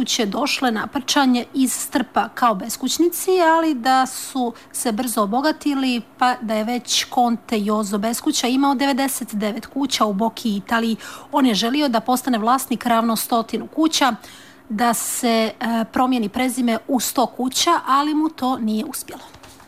beskuće došle na Prčanje iz Strpa kao beskućnici, ali da su se brzo obogatili, pa da je već Conte Jozo Beskuća imao 99 kuća u Boki i Italiji. On je želio da postane vlasnik ravno 100 kuća, da se promijeni prezime u 100 kuća, ali mu to nije uspjelo.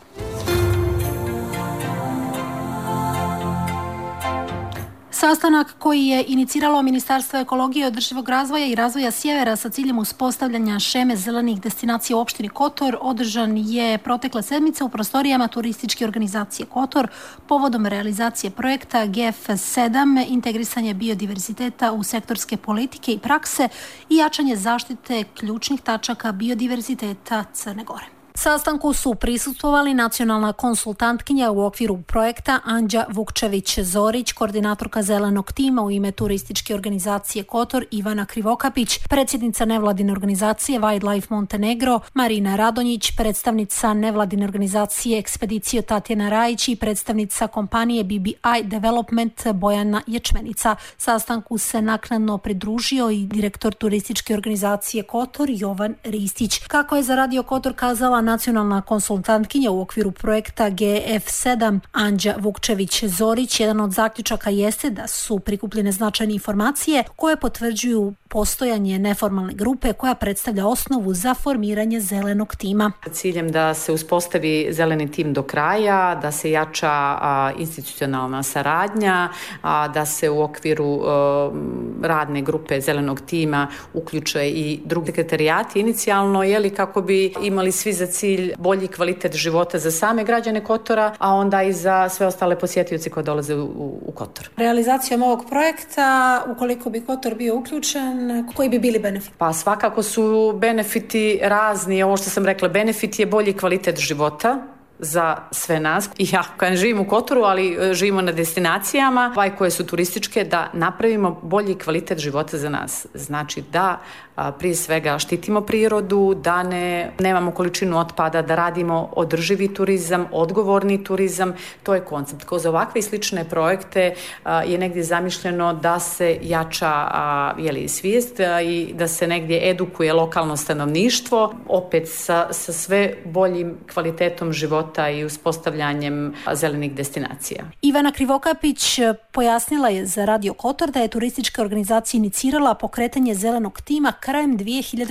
Sastanak koji je iniciralo Ministarstvo ekologije, održivog razvoja i razvoja sjevera sa ciljem uspostavljanja šeme zelenih destinacija u opštini Kotor održan je protekle sedmice u prostorijama turističke organizacije Kotor povodom realizacije projekta GF7, integrisanje biodiverziteta u sektorske politike i prakse i jačanje zaštite ključnih tačaka biodiverziteta Crne Gore. Sastanku su prisustvovali nacionalna konsultantkinja u okviru projekta Anđa Vukčević-Zorić, koordinatorka zelenog tima u ime turističke organizacije Kotor Ivana Krivokapić, predsjednica nevladine organizacije Wildlife Montenegro Marina Radonjić, predstavnica nevladine organizacije Ekspedicio Tatjana Rajić i predstavnica kompanije BBI Development Bojana Ječmenica. Sastanku se naknadno pridružio i direktor turističke organizacije Kotor Jovan Ristić. Kako je za Radio Kotor kazala nacionalna konsultantkinja u okviru projekta GF7 Anđa Vukčević-Zorić, jedan od zaključaka jeste da su prikupljene značajne informacije koje potvrđuju postojanje neformalne grupe koja predstavlja osnovu za formiranje zelenog tima. Ciljem da se uspostavi zeleni tim do kraja, da se jača institucionalna saradnja, da se u okviru radne grupe zelenog tima uključe i drugi sekretarijati inicijalno, kako bi imali svi za cilj bolji kvalitet života za same građane Kotora, a onda i za sve ostale posjetioce koji dolaze u Kotor. Realizacijom ovog projekta, ukoliko bi Kotor bio uključen, koji bi bili benefiti? Pa svakako su benefiti razni. Ovo što sam rekla, benefit je bolji kvalitet života za sve nas. I ja kad živim u Kotoru, ali živimo na destinacijama koje su turističke, da napravimo bolji kvalitet života za nas. Znači da prije svega štitimo prirodu, da nemamo količinu otpada, da radimo održivi turizam, odgovorni turizam. To je koncept. Kroz ovakve i slične projekte je negdje zamišljeno da se jača svijest i da se negdje edukuje lokalno stanovništvo, opet sa sve boljim kvalitetom života i uspostavljanjem zelenih destinacija. Ivana Krivokapić pojasnila je za Radio Kotor da je turistička organizacija inicirala pokretanje zelenog tima krajem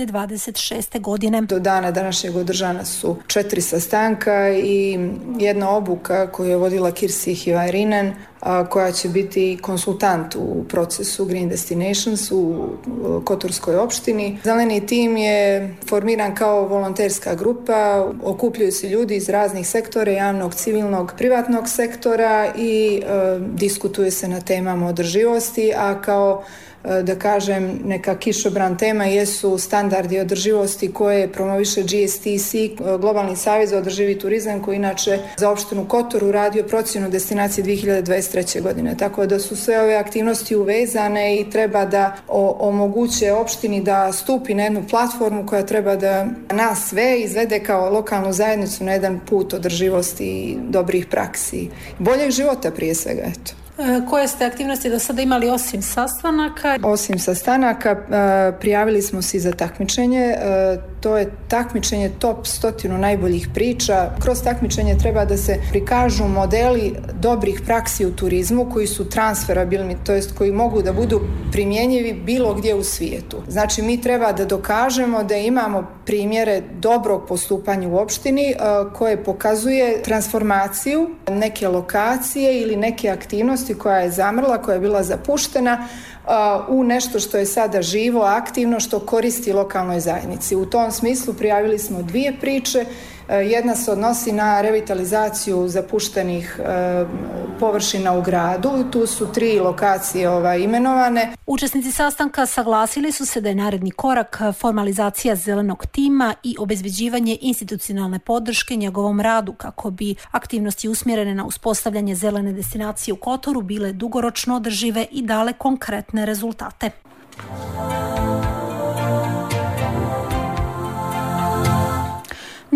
2026. godine. Do dana današnjeg održana su 4 sastanka i jedna obuka koju je vodila Kirsi Hivairinen, koja će biti konsultant u procesu Green Destinations u Kotorskoj opštini. Zeleni tim je formiran kao volonterska grupa, okupljaju se ljudi iz raznih sektora, javnog, civilnog, privatnog sektora i diskutuje se na temama održivosti, a kao da kažem, neka kišobran tema jesu standardi održivosti koje promoviše GSTC, Globalni savez za održivi turizam, koji inače za opštinu Kotor uradio procjenu destinacije 2023. godine. Tako da su sve ove aktivnosti uvezane i treba da omoguće opštini da stupi na jednu platformu koja treba da nas sve izvede kao lokalnu zajednicu na jedan put održivosti i dobrih praksi. Boljeg života prije svega, eto. Koje ste aktivnosti do sada imali osim sastanaka? Osim sastanaka prijavili smo se za takmičenje. To je takmičenje top 100 najboljih priča. Kroz takmičenje treba da se prikažu modeli dobrih praksi u turizmu koji su transferabilni, to jest koji mogu da budu primjenjivi bilo gdje u svijetu. Znači mi treba da dokažemo da imamo primjere dobrog postupanja u opštini koje pokazuje transformaciju neke lokacije ili neke aktivnosti koja je zamrla, koja je bila zapuštena u nešto što je sada živo, aktivno, što koristi lokalnoj zajednici. U tom smislu prijavili smo 2 priče. Jedna se odnosi na revitalizaciju zapuštenih površina u gradu. Tu su 3 lokacije imenovane. Učesnici sastanka saglasili su se da je naredni korak formalizacija zelenog tima i obezbeđivanje institucionalne podrške njegovom radu kako bi aktivnosti usmjerene na uspostavljanje zelene destinacije u Kotoru bile dugoročno održive i dale konkretne rezultate.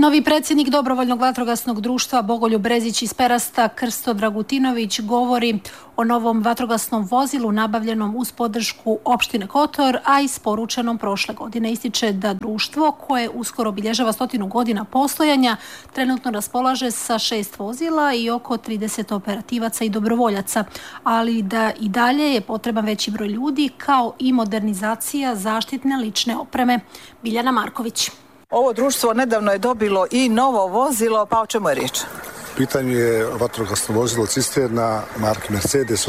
Novi predsjednik Dobrovoljnog vatrogasnog društva Bogoljub Brezić iz Perasta, Krsto Dragutinović, govori o novom vatrogasnom vozilu nabavljenom uz podršku opštine Kotor, a isporučenom prošle godine. Ističe da društvo, koje uskoro obilježava 100 godina postojanja, trenutno raspolaže sa 6 vozila i oko 30 operativaca i dobrovoljaca, ali da i dalje je potreban veći broj ljudi kao i modernizacija zaštitne lične opreme. Biljana Marković. Ovo društvo nedavno je dobilo i novo vozilo, pa o čemu je riječ? U pitanju je vatrogasno vozilo cisterna marke Mercedes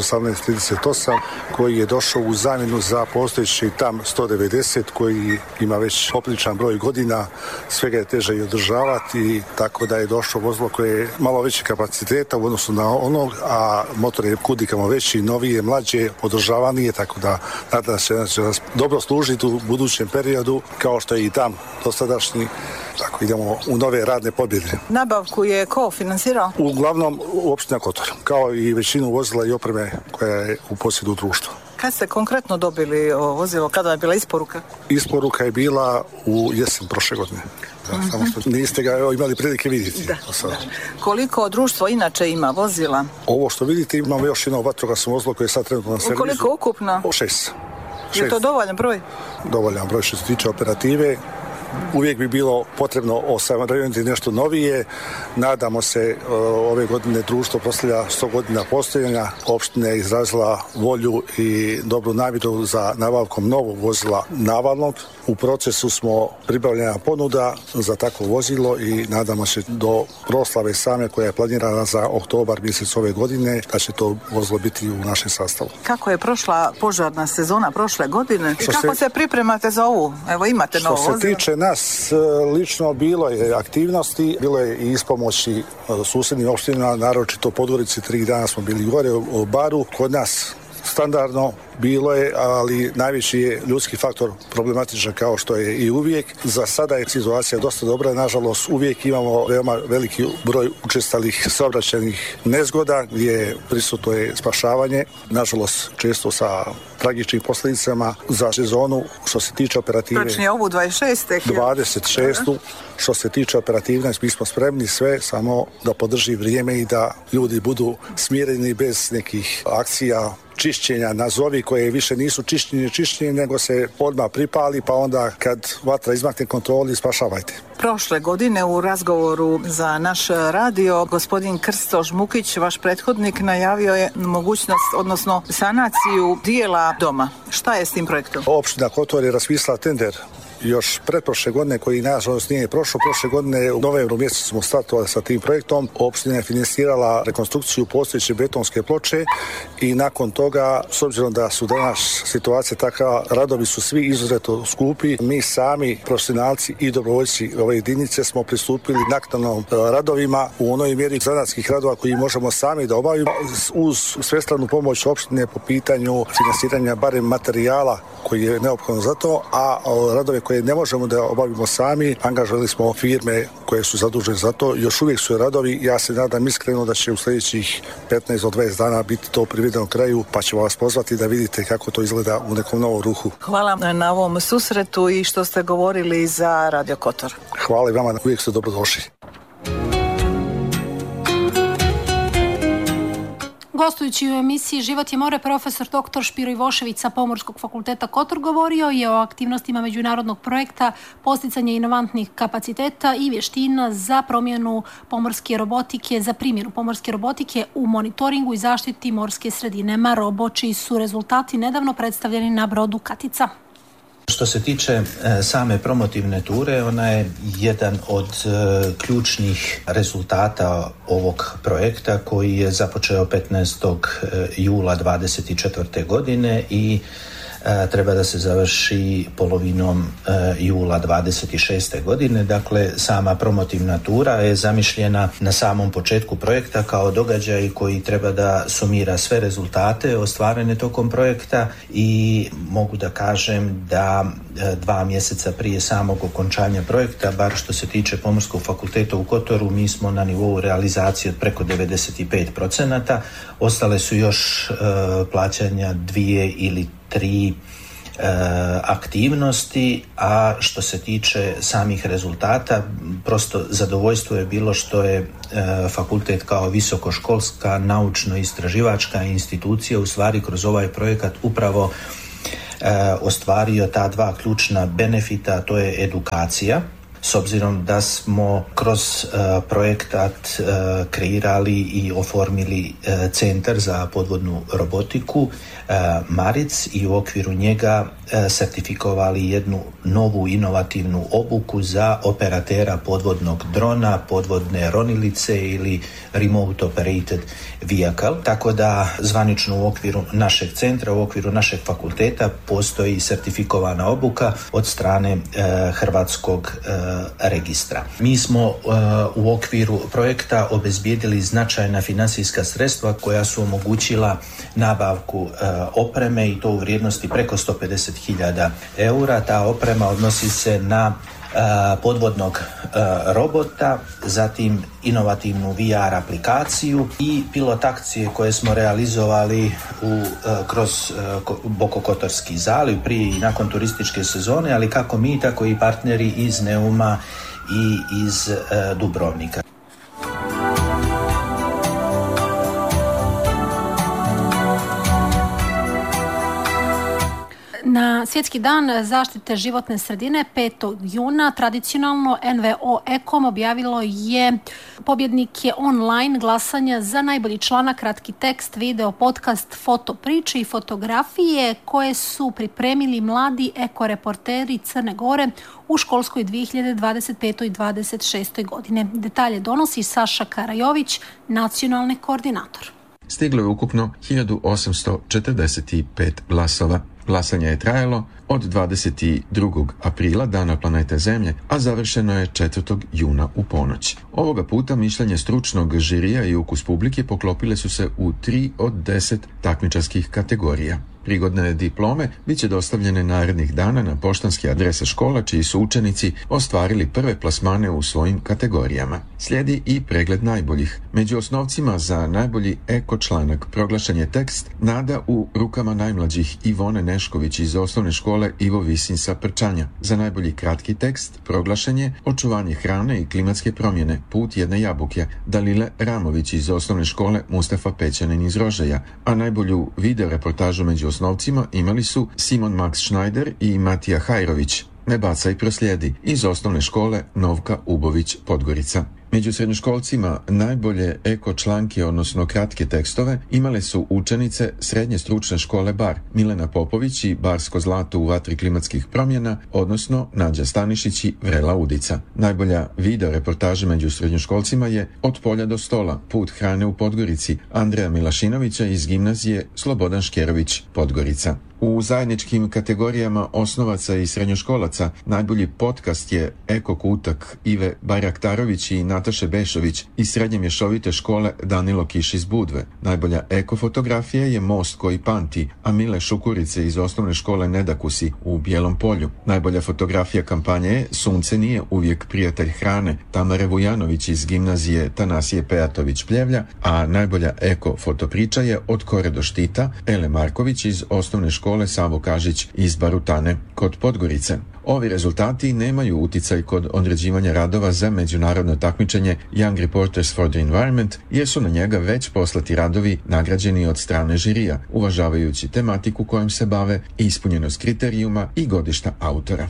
1838 koji je došao u zamjenu za postojeći TAM 190 koji ima već popriličan broj godina, svega je teže i održavati, tako da je došlo vozilo koje je malo veće kapaciteta u odnosu na onog, a motor je kudikamo veći, novije, mlađe, održavanije, tako da nadam se da će nas dobro služiti u budućem periodu, kao što je i TAM dosadašnji. Tako idemo u nove radne pobjede. Nabavku je ko finansirao? Uglavnom opština Kotor, kao i većinu vozila i opreme koja je u posjedu društva. Kad ste konkretno dobili vozilo? Kada je bila isporuka? Isporuka je bila u jesen prošle godine. Da, samo što niste ga imali prilike vidjeti. Da. Koliko društvo inače ima vozila? Ovo što vidite imamo još jedno vatrogasno vozilo koje je sad trenutno na servisu. Koliko ukupno? 6. Je to dovoljan broj? Dovoljan broj što se tiče operative. Uvijek bi bilo potrebno osavremeniti nešto novije. Nadamo se, ove godine društvo proslavlja 100 godina postojanja. Opština je izrazila volju i dobru namjeru za nabavkom novog vozila navalnog. U procesu smo pribavljena ponuda za takvo vozilo i nadamo se do proslave same koja je planirana za oktobar mjesec ove godine da će to vozilo biti u našem sastavu. Kako je prošla požarna sezona prošle godine i kako se pripremate za ovu? Evo imate novo vozilo. Što se tiče nas lično, bilo je aktivnosti, bilo je i ispomoći susjednim opštinama, naročito Podgorici, 3 dana smo bili gore u Baru. Kod nas standardno bilo je, ali najveći je ljudski faktor problematičan kao što je i uvijek. Za sada je situacija dosta dobra, nažalost uvijek imamo veoma veliki broj učestalih saobraćajnih nezgoda gdje prisutno je spašavanje, nažalost često sa tragičnim posljedicama za sezonu. Što se tiče operative, točnije ovu 26. Što se tiče operativnosti, mi smo spremni sve, samo da podrži vrijeme i da ljudi budu smireni bez nekih akcija čišćenja, nazovi koje više nisu čišćenje, nego se odmah pripali, pa onda kad vatra izmakne kontroli, spašavajte. Prošle godine u razgovoru za naš radio gospodin Krsto Žmukić, vaš prethodnik, najavio je mogućnost, odnosno sanaciju dijela doma. Šta je s tim projektom? Opština Kotor je raspisala tender još pretprošle godine, koji nažalost nije prošlo. Prošle godine u novembru mjesecu smo startovali sa tim projektom. Opština je finansirala rekonstrukciju postojeće betonske ploče i nakon toga, s obzirom da su danas situacija takva, radovi su svi izuzetno skupi. Mi sami, profesionalci i dobrovoljci ove jedinice, smo pristupili naknadnom radovima u onoj mjeri zanatskih radova koji možemo sami da obavimo uz svestranu pomoć opštine po pitanju finansiranja barem materijala koji je neophodno za to, a radove koje ne možemo da obavimo sami, angažovali smo firme koje su zadužene za to. Još uvijek su radovi, ja se nadam iskreno da će u sljedećih 15 do 20 dana biti to privedeno kraju, pa ćemo vas pozvati da vidite kako to izgleda u nekom novom ruhu. Hvala na ovom susretu i što ste govorili za Radio Kotor. Hvala i vama, uvijek ste dobrodošli. Gostujući u emisiji Život je more, profesor dr. Špiro Ivošević sa Pomorskog fakulteta Kotor govorio je o aktivnostima međunarodnog projekta posticanje inovantnih kapaciteta i vještina za primjenu pomorske robotike u monitoringu i zaštiti morske sredine Marobo, čiji su rezultati nedavno predstavljeni na brodu Katica. Što se tiče same promotivne ture, ona je jedan od ključnih rezultata ovog projekta koji je započeo 15. jula 2024. godine i treba da se završi polovinom jula 26. godine. Dakle, sama promotivna tura je zamišljena na samom početku projekta kao događaj koji treba da sumira sve rezultate ostvarene tokom projekta i mogu da kažem da 2 mjeseca prije samog okončanja projekta, bar što se tiče Pomorskog fakulteta u Kotoru, mi smo na nivou realizacije od preko 95%. Ostale su još plaćanja 2 ili 3 aktivnosti, a što se tiče samih rezultata, prosto zadovoljstvo je bilo što je fakultet kao visokoškolska naučno-istraživačka institucija u stvari kroz ovaj projekat upravo ostvario ta dva ključna benefita, to je edukacija, s obzirom da smo kroz projekat kreirali i oformili centar za podvodnu robotiku Maric i u okviru njega sertifikovali jednu novu inovativnu obuku za operatera podvodnog drona, podvodne ronilice ili remote operated vehicle. Tako da zvanično u okviru našeg centra, u okviru našeg fakulteta postoji sertifikovana obuka od strane Hrvatskog registra. Mi smo u okviru projekta obezbijedili značajna financijska sredstva koja su omogućila nabavku opreme i to u vrijednosti preko 150.000 eura. Ta oprema odnosi se na podvodnog robota, zatim inovativnu VR aplikaciju i pilot akcije koje smo realizovali kroz Bokokotorski zaliv prije i nakon turističke sezone, ali kako mi, tako i partneri iz Neuma i iz Dubrovnika. Na Svjetski dan zaštite životne sredine 5. juna tradicionalno NVO Ekom objavilo je pobjednike online glasanja za najbolji članak, kratki tekst, video, podcast, foto priče i fotografije koje su pripremili mladi ekoreporteri Crne Gore u školskoj 2025. i 2026. godine. Detalje donosi Saša Karajović, nacionalni koordinator. Stiglo je ukupno 1845 glasova. Glasanje je trajalo od 22. aprila, dana planete Zemlje, a završeno je 4. juna u ponoć. Ovoga puta mišljenje stručnog žirija i ukus publike poklopile su se u 3 od 10 takmičarskih kategorija. Prigodne diplome bit će dostavljene narednih dana na poštanske adrese škola čiji su učenici ostvarili prve plasmane u svojim kategorijama. Slijedi i pregled najboljih. Među osnovcima za najbolji eko članak proglašen je tekst Nada u rukama najmlađih Ivone Nešković iz osnovne škole Ivo Visin sa Prčanja. Za najbolji kratki tekst proglašen je Očuvanje hrane i klimatske promjene, put jedne jabuke Dalile Ramović iz osnovne škole Mustafa Pećanin iz Rožaja, a najbolju video reportažu među osnovcima imali su Simon Max Schneider i Matija Hajrović. Ne bacaj proslijedi iz osnovne škole Novka Ubović Podgorica. Među srednjoškolcima najbolje eko članke, odnosno kratke tekstove, imale su učenice Srednje stručne škole Bar, Milena Popović i Barsko zlato u vatri klimatskih promjena, odnosno Nađa Stanišić i Vrela Udica. Najbolja video reportaža među srednjoškolcima je Od polja do stola, put hrane u Podgorici, Andreja Milašinovića iz gimnazije Slobodan Škerović Podgorica. U zajedničkim kategorijama osnovaca i srednjoškolaca najbolji podcast je Eko kutak Ive Bajraktarović i Nataše Bešović iz srednje mješovite škole Danilo Kiš iz Budve. Najbolja eko fotografija je Most koji pamti, a Mile Šukurice iz osnovne škole Nedakusi u Bijelom polju. Najbolja fotografija kampanje je Sunce nije uvijek prijatelj hrane, Tamare Vujanović iz gimnazije Tanasije Pejatović Pljevlja, a najbolja eko fotopriča je Od kore do štita Ele Marković iz osnovne škole Savo Kažić iz Barutane kod Podgorice. Ovi rezultati nemaju uticaj kod određivanja radova za međunarodno takmičenje Young Reporters for the Environment, jer su na njega već poslati radovi nagrađeni od strane žirija, uvažavajući tematiku kojom se bave, ispunjenost kriterijuma i godišta autora.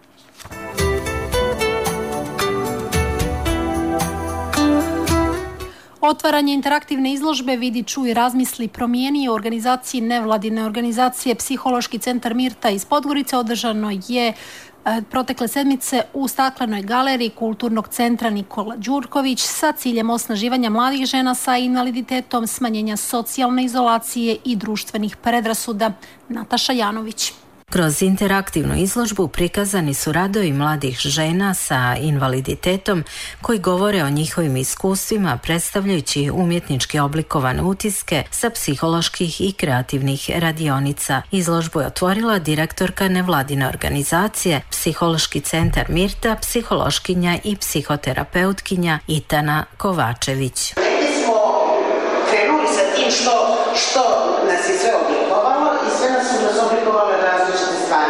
Otvaranje interaktivne izložbe Vidi, čuj, razmisli, promijeni u organizaciji nevladine organizacije Psihološki centar Mirta iz Podgorice održano je protekle sedmice u staklenoj galeriji Kulturnog centra Nikola Đurković sa ciljem osnaživanja mladih žena sa invaliditetom, smanjenja socijalne izolacije i društvenih predrasuda. Nataša Janović. Kroz interaktivnu izložbu prikazani su radovi mladih žena sa invaliditetom koji govore o njihovim iskustvima predstavljajući umjetnički oblikovane utiske sa psiholoških i kreativnih radionica. Izložbu je otvorila direktorka nevladine organizacije Psihološki centar Mirta, psihološkinja i psihoterapeutkinja Itana Kovačević. Mi smo krenuli sa tim što nas je sve oblikovalo i sve nas su nas oblikovale različite stvari.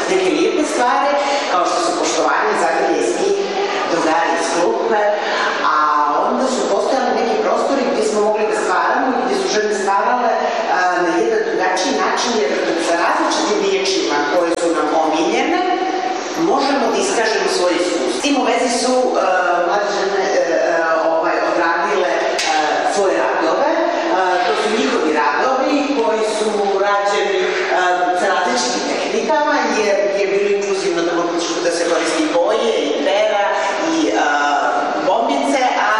neke lijepe stvari, kao što su poštovanje, zagrlje smih, drugari iz klupe, a onda su postojali neki prostori gdje smo mogli da stvaramo i gdje su žene stvarale na jedan drugačiji način, jer sa različitim riječima koje su nam omiljene, možemo da iskažemo svoje iskustvo. S tim u vezi su mlade žene odradile svoje radove. To su njihovi radovi koji su rađeni sa različitim tehnikama, jer je bilo inkluzivno da se koristi boje i pera i bombice, a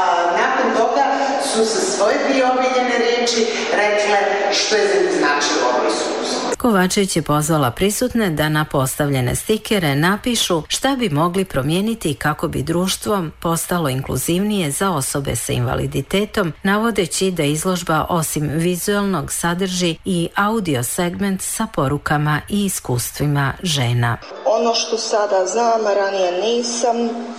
nakon toga su sa svoje dvije omiljene reči rekle što je za njih značilo ovo iskustvo. Kovačević je pozvala prisutne da na postavljene stikere napišu šta bi mogli promijeniti kako bi društvo postalo inkluzivnije za osobe sa invaliditetom, navodeći da izložba osim vizualnog sadrži i audio segment sa porukama i iskustvima žena. Ono što sada znam, a ranije nisam,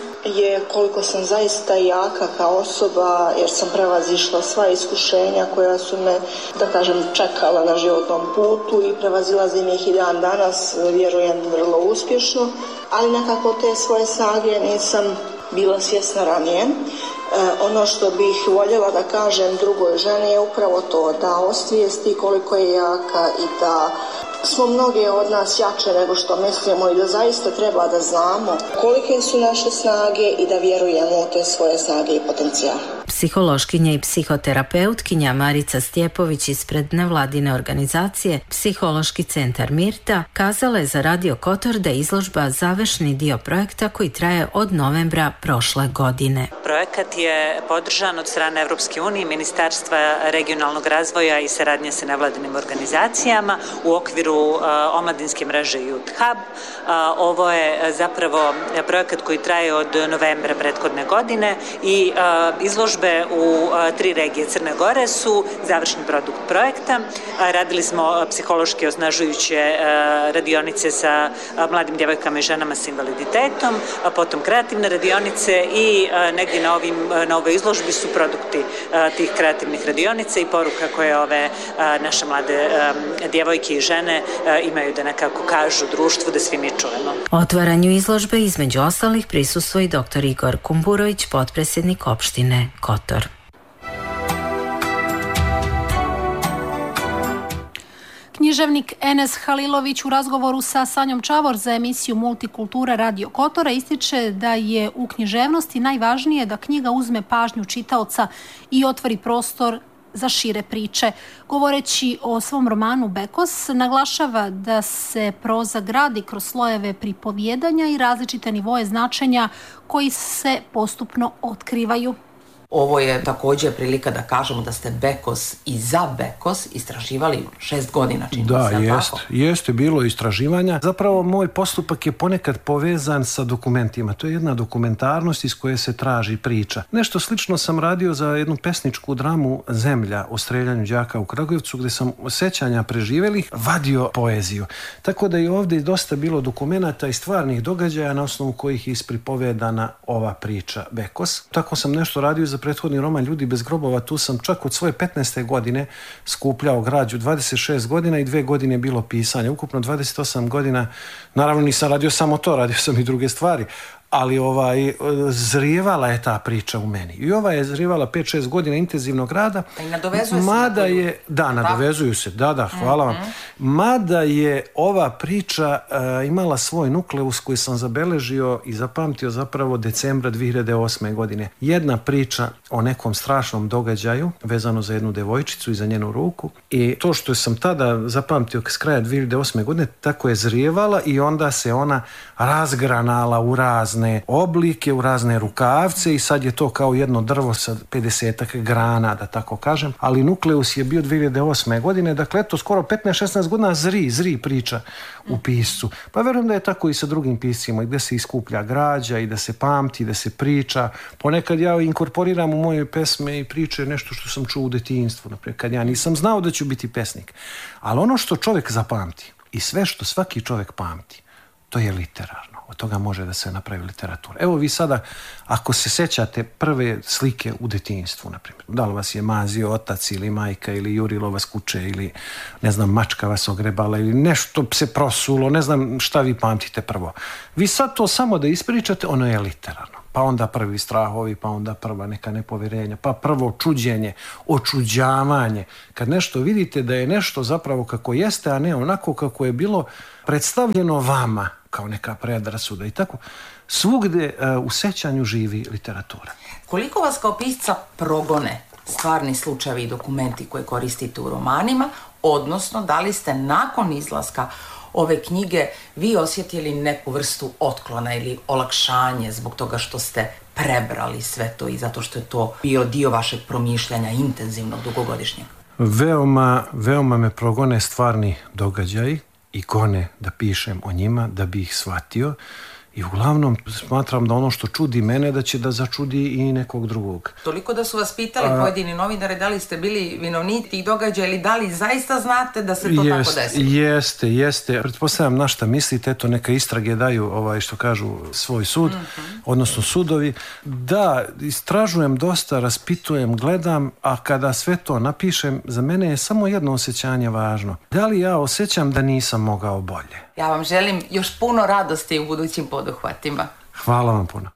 je koliko sam zaista jaka kao osoba, jer sam prevazišla sva iskušenja koja su me, da kažem, čekala na životnom putu i prevazilazim ih i dan danas, vjerujem vrlo uspješno, ali nekako te svoje snage nisam bila svjesna ranije. Ono što bih voljela da kažem drugoj ženi je upravo to, da osvijesti koliko je jaka i da smo mnoge od nas jače nego što mislimo i da zaista treba da znamo kolike su naše snage i da vjerujemo u te svoje snage i potencijale. Psihološkinja i psihoterapeutkinja Marica Stjepović ispred nevladine organizacije Psihološki centar Mirta kazala je za Radio Kotor da je izložba završni dio projekta koji traje od novembra prošle godine. Projekat je podržan od strane Evropske unije, Ministarstva regionalnog razvoja i saradnje sa nevladinim organizacijama u okviru omladinske mreže Youth Hub. Ovo je zapravo projekat koji traje od novembra prethodne godine i izložbe u 3 regije Crne Gore su završni produkt projekta. Radili smo psihološki osnažujuće radionice sa mladim djevojkama i ženama sa invaliditetom, potom kreativne radionice i negdje na ovoj izložbi su produkti tih kreativnih radionica i poruka koje ove naše mlade djevojke i žene imaju da nekako kažu društvu da svi mi čujemo. Otvaranju izložbe između ostalih prisustvuje i dr. Igor Kumburović, potpredsjednik opštine Kotor. Književnik Enes Halilović u razgovoru sa Sanjom Čavor za emisiju Multikultura Radio Kotora ističe da je u književnosti najvažnije da knjiga uzme pažnju čitaoca i otvori prostor za šire priče. Govoreći o svom romanu Bekos, naglašava da se proza gradi kroz slojeve pripovjedanja i različite nivoe značenja koji se postupno otkrivaju. Ovo je također prilika da kažemo da ste Bekos i za Bekos istraživali 6 godina. Da, jeste bilo istraživanja. Zapravo moj postupak je ponekad povezan sa dokumentima. To je jedna dokumentarnost iz koje se traži priča. Nešto slično sam radio za jednu pesničku dramu Zemlja o streljanju đaka u Kragujevcu, gdje sam sećanja preživelih vadio poeziju. Tako da je ovdje dosta bilo dokumenata i stvarnih događaja na osnovu kojih je ispripovedana ova priča Bekos. Tako sam nešto radio za prethodni roman Ljudi bez grobova. Tu sam čak od svoje 15. godine skupljao građu, 26 godina i 2 godine bilo pisanje. Ukupno 28 godina. Naravno nisam radio samo to, radio sam i druge stvari. Ali zrijevala je ta priča u meni. I ova je zrijevala 5-6 godina intenzivnog rada. I nadovezuje se mada je, nadovezuju se, hvala vam. Mada je ova priča imala svoj nukleus koji sam zabeležio i zapamtio zapravo decembra 2008. godine. Jedna priča o nekom strašnom događaju vezano za jednu devojčicu i za njenu ruku. I to što sam tada zapamtio s kraja 2008. godine, tako je zrijevala i onda se ona razgranala u razne oblike, u razne rukavce i sad je to kao jedno drvo sa 50 grana, da tako kažem. Ali nukleus je bio 2008. godine, dakle eto skoro 15-16 godina zri priča u piscu. Pa verujem da je tako i sa drugim piscima, gdje se iskuplja građa i da se pamti, da se priča. Ponekad ja inkorporiram u moje pesme i priče nešto što sam čuo u detinjstvu, naprijed kad ja nisam znao da ću biti pesnik. Ali ono što čovjek zapamti i sve što svaki čovjek pamti, to je literarno. od toga može da se napravi literatura. Evo vi sada, ako se sećate prve slike u detinjstvu, na primjer, da li vas je mazio otac ili majka ili jurilo vas kuće ili, ne znam, mačka vas ogrebala ili nešto se prosulo, ne znam šta vi pamtite prvo. Vi sad to samo da ispričate, ono je literarno. Pa onda prvi strahovi, pa onda prva neka nepovjerenja, pa prvo čuđenje, očuđavanje. Kad nešto vidite da je nešto zapravo kako jeste, a ne onako kako je bilo predstavljeno vama, kao neka predrasuda i tako, svugde u sećanju živi literatura. Koliko vas kao pisca progone stvarni slučajevi i dokumenti koje koristite u romanima, odnosno da li ste nakon izlaska ove knjige vi osjetili neku vrstu otklona ili olakšanje zbog toga što ste prebrali sve to i zato što je to bio dio vašeg promišljanja intenzivnog, dugogodišnjeg? Veoma me progone stvarni događaji i gone da pišem o njima, da bi ih shvatio. I uglavnom smatram da ono što čudi mene da će da začudi i nekog drugog. Toliko da su vas pitali pojedini novinari da li ste bili vinovnici tih događaja ili da li zaista znate da se to tako desilo? Jeste. Pretpostavljam na šta mislite, eto neka istrage daju što kažu svoj sud, odnosno sudovi. Da, istražujem dosta, raspitujem, gledam, a kada sve to napišem, za mene je samo jedno osjećanje važno. Da li ja osjećam da nisam mogao bolje? Ja vam želim još puno radosti u budućim poduhvatima. Hvala vam puno.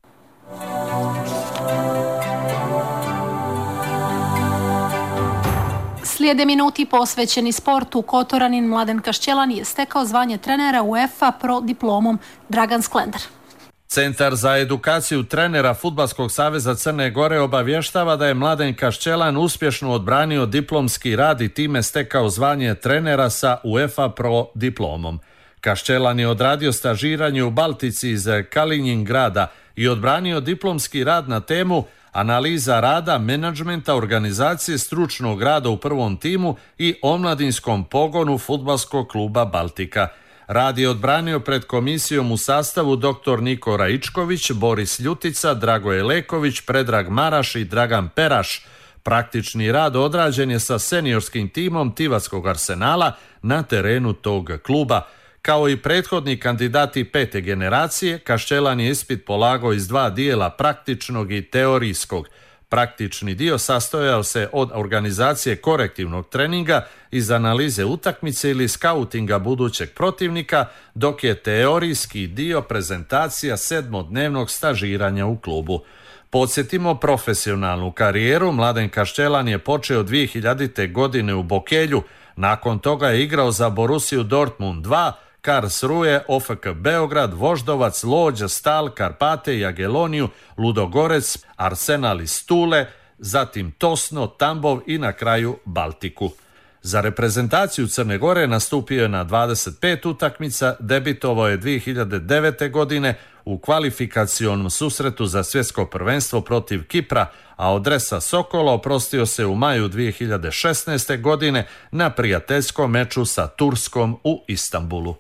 Slijede minuti posvećeni sportu. Kotoranin Mladen Kašćelan je stekao zvanje trenera UEFA Pro diplomom. Dragan Sklender. Centar za edukaciju trenera Fudbalskog saveza Crne Gore obavještava da je Mladen Kašćelan uspješno odbranio diplomski rad i time stekao zvanje trenera sa UEFA Pro diplomom. Kašćelan je odradio stažiranje u Baltici iz Kaliningrada i odbranio diplomski rad na temu analiza rada, menadžmenta, organizacije stručnog rada u prvom timu i omladinskom pogonu Fudbalskog kluba Baltika. Rad je odbranio pred komisijom u sastavu dr. Niko Raičković, Boris Ljutica, Dragoje Leković, Predrag Maraš i Dragan Peraš. Praktični rad odrađen je sa seniorskim timom Tivatskog Arsenala na terenu tog kluba. Kao i prethodni kandidati pete generacije, Kašćelan je ispit polagao iz dva dijela, praktičnog i teorijskog. Praktični dio sastojao se od organizacije korektivnog treninga, iz analize utakmice ili skautinga budućeg protivnika, dok je teorijski dio prezentacija 7-dnevnog stažiranja u klubu. Podsjetimo, profesionalnu karijeru Mladen Kašćelan je počeo 2000. godine u Bokelju, nakon toga je igrao za Borussiju Dortmund 2, Karlsruhe, OFK Beograd, Voždovac, Lodž, Stal, Karpate, Jageloniju, Ludogorec, Arsenal iz Tule, zatim Tosno, Tambov i na kraju Baltiku. Za reprezentaciju Crne Gore nastupio je na 25 utakmica, debitovao je 2009. godine u kvalifikacionom susretu za svjetsko prvenstvo protiv Kipra, a od dresa Sokola oprostio se u maju 2016. godine na prijateljskom meču sa Turskom u Istanbulu.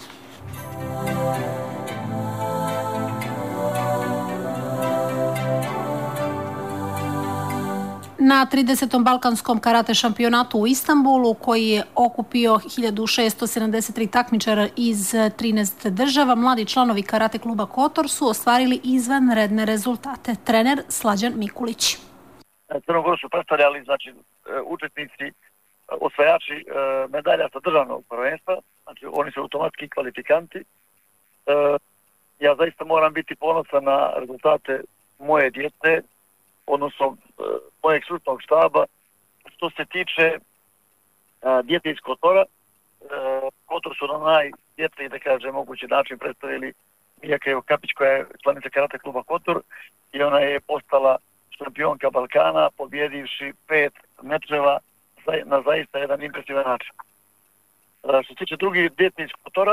Na 30. balkanskom karate šampionatu u Istanbulu, koji je okupio 1673 takmičara iz 13 država, mladi članovi karate kluba Kotor su ostvarili izvanredne rezultate. Trener Slađan Mikulić. Crnogoru su predstavljali učesnici, osvajači medalja sa državnog prvenstva, znači oni su automatski kvalifikanti. Ja zaista moram biti ponosan na rezultate moje djece, odnosno mojeg stručnog štaba. Što se tiče djece iz Kotora, Kotor su na najsvjetliji, da kažem, mogući način predstavili Mijaka Kapić, koja je članica karate kluba Kotor, i ona je postala šampionka Balkana, pobjedivši 5 mečeva na zaista jedan impresivan način. Što se tiče drugih djece iz Kotora,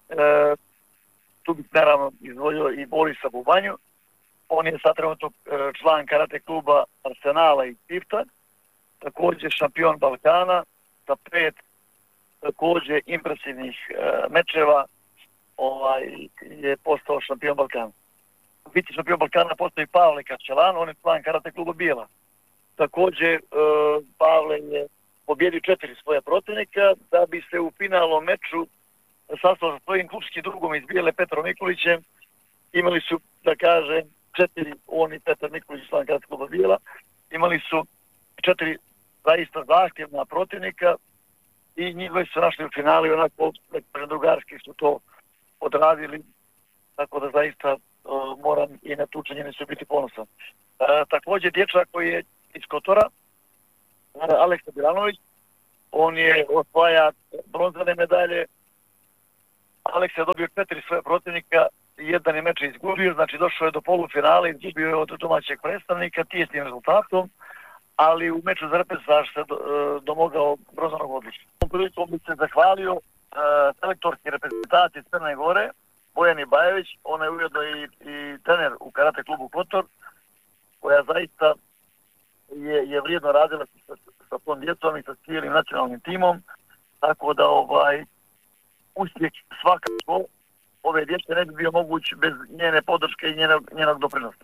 tu bih naravno izdvojio i Borisa Bubanju. On je sad trenutno član karate kluba Arsenala i Tifta, također šampion Balkana, sa 5 također impresivnih mečeva je postao šampion Balkana. Biti šampion Balkana postoji Pavle Kašćelan, on je član karate kluba Bijela. Također Pavle je pobjedio 4 svoja protivnika da bi se u finalnom meču sastao sa svojim klubskim drugom iz Bijele Petrom Mikulićem imali su, da kažem, 4, on i Petar Nikolić, član Gradskog kluba Bijela, imali su 4 zaista zahtjevna protivnika i njih su našli u finali, onako drugarski su to odradili, tako da zaista moram i na tu činjenicu biti ponosan. Također dječak koji je iz Kotora, Aleksa Bilanović, on je osvaja bronzane medalje. Aleksa je dobio 4 svoje protivnika, jedan je meč izgubio, znači došao je do polufinala, izgubio je od domaćeg predstavnika tijesnim rezultatom, ali u meču za repesaž se domogao bronzanog odličja. U prilikom bi se zahvalio selektorski reprezentaciji Crne Gore, Bojani Bajević, ona je ujedno i trener u karate klubu Kotor, koja zaista je vrijedno radila sa tom djecom i sa cijelim nacionalnim timom, tako da uspjeh svakako ove djece ne bi bio moguć bez njene podrške i njenog doprinosa.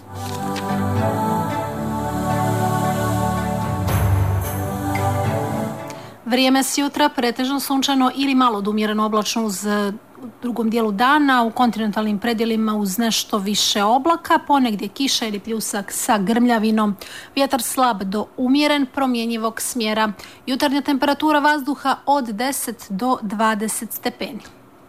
Vrijeme s jutra pretežno sunčano ili malo od umjereno oblačno uz drugom dijelu dana, u kontinentalnim predjelima uz nešto više oblaka, ponegdje kiša ili pljusak sa grmljavinom. Vjetar slab do umjeren, promjenjivog smjera. Jutarnja temperatura vazduha od 10 do 20 stepeni.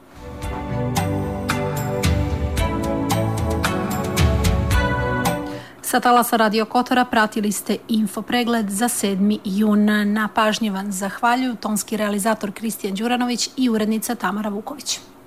Sa talasa Radio Kotora pratili ste infopregled za 7. jun. Na pažnji vam zahvaljuju tonski realizator Kristijan Đuranović i urednica Tamara Vuković.